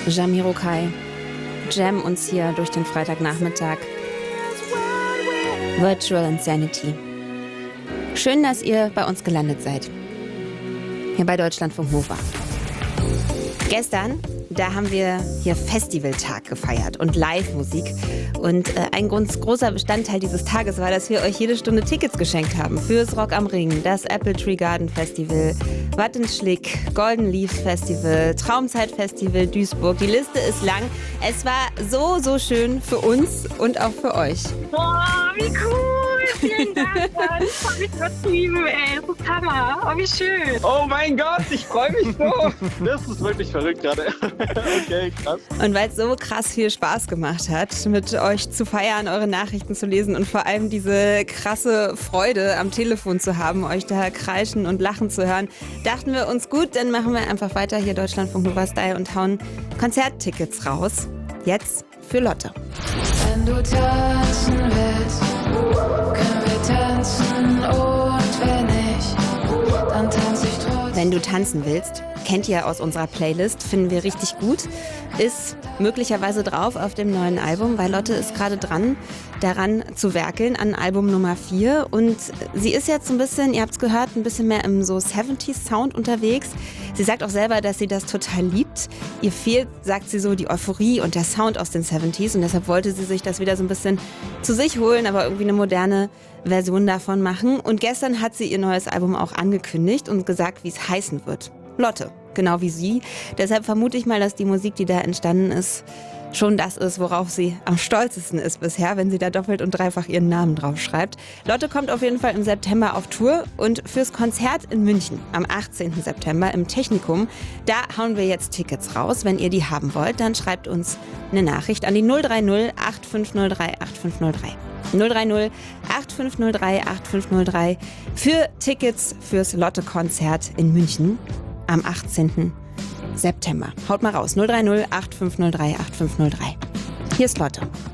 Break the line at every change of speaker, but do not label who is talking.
Jamiroquai jammen uns hier durch den Freitagnachmittag. Virtual Insanity. Schön, dass ihr bei uns gelandet seid. Hier bei Deutschlandfunk Nova. Gestern, da haben wir hier Festivaltag gefeiert und Live-Musik. Und ein ganz großer Bestandteil dieses Tages war, dass wir euch jede Stunde Tickets geschenkt haben. Fürs Rock am Ring, das Apple Tree Garden Festival, Wattenschlick, Golden Leaf Festival, Traumzeit Festival Duisburg. Die Liste ist lang. Es war so schön für uns und auch für euch.
Boah, wie cool! Vielen Dank, Mann. Ich hab mich übertrieben, ey. Das ist Hammer. Oh, wie schön.
Oh mein Gott, ich freue mich so. Das ist wirklich verrückt gerade. Okay, krass.
Und weil es so krass viel Spaß gemacht hat, mit euch zu feiern, eure Nachrichten zu lesen und vor allem diese krasse Freude am Telefon zu haben, euch da kreischen und lachen zu hören, dachten wir uns, gut, dann machen wir einfach weiter hier Deutschlandfunk Nova Style und hauen Konzerttickets raus. Jetzt für Lotte.
Wenn du tanzen willst, können wir tanzen und wenn nicht, dann tanze ich trotzdem.
Wenn du tanzen willst, kennt ihr aus unserer Playlist, finden wir richtig gut. Ist möglicherweise drauf auf dem neuen Album, weil Lotte ist gerade dran, daran zu werkeln an Album Nummer 4. Und sie ist jetzt so ein bisschen, ihr habt es gehört, ein bisschen mehr im so 70s-Sound unterwegs. Sie sagt auch selber, dass sie das total liebt. Ihr fehlt, sagt sie so, die Euphorie und der Sound aus den 70s. Und deshalb wollte sie sich das wieder so ein bisschen zu sich holen, aber irgendwie eine moderne Version davon machen. Und gestern hat sie ihr neues Album auch angekündigt und gesagt, wie es heißen wird. Lotte, genau wie sie. Deshalb vermute ich mal, dass die Musik, die da entstanden ist, schon das ist, worauf sie am stolzesten ist bisher, wenn sie da doppelt und dreifach ihren Namen draufschreibt. Lotte kommt auf jeden Fall im September auf Tour und fürs Konzert in München am 18. September im Technikum, da hauen wir jetzt Tickets raus. Wenn ihr die haben wollt, dann schreibt uns eine Nachricht an die 030 8503 8503. 030 8503 8503 für Tickets fürs Lotte-Konzert in München am 18. September. Haut mal raus. 030 8503 8503. Hier ist Lotte.